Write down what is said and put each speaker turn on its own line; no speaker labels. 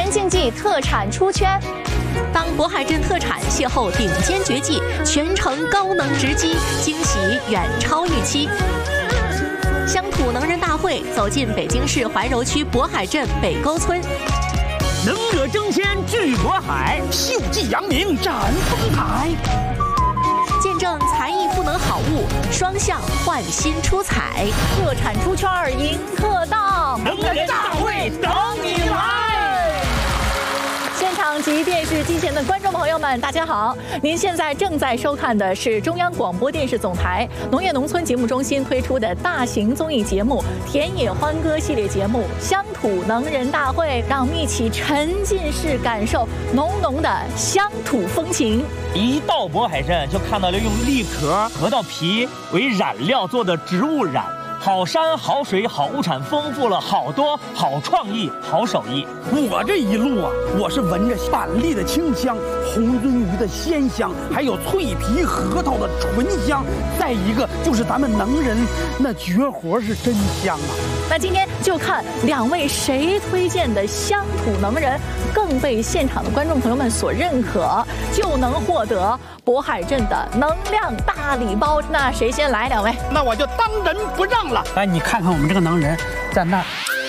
竞技特产出圈。
当渤海镇特产邂逅顶尖绝技，全程高能直击，惊喜远超预期。乡土能人大会走进北京市怀柔区渤海镇北沟村。
能者争先聚渤海，秀技扬名展风采。
见证才艺赋能好物，双向焕新出彩。
特产出圈迎客到，
能人大会等你来。
现场及电视机前的观众朋友们，大家好！您现在正在收看的是中央广播电视总台农业农村节目中心推出的大型综艺节目《田野欢歌》系列节目《乡土能人大会》，让我们一起沉浸式感受浓浓的乡土风情。
一到渤海镇，就看到了用栗壳、核桃皮为染料做的植物染。好山好水好物产，丰富了好多好创意好手艺。
我这一路啊，我是闻着板栗的清香，红鳟鱼的鲜香，还有脆皮核桃的醇香。再一个就是咱们能人那绝活是真香啊！
那今天就看两位谁推荐的乡土能人更被现场的观众朋友们所认可，就能获得渤海镇的能量大礼包。那谁先来？两位？
那我就当仁不让了。哎，你看看我们这个能人，在那儿